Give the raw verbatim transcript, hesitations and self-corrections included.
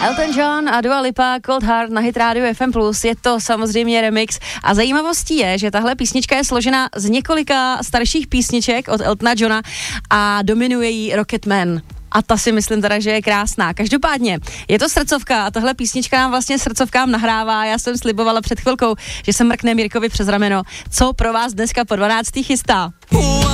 Elton John a Dua Lipa, Cold Heart na Hit Radio F M plus, je to samozřejmě remix a zajímavostí je, že tahle písnička je složena z několika starších písniček od Eltona Johna a dominuje jí Rocketman. A ta si myslím teda, že je krásná. Každopádně je to srdcovka a tahle písnička nám vlastně srdcovkám nahrává. Já jsem slibovala před chvilkou, že se mrkne Mirkovi přes rameno. Co pro vás dneska po dvanácté chystá?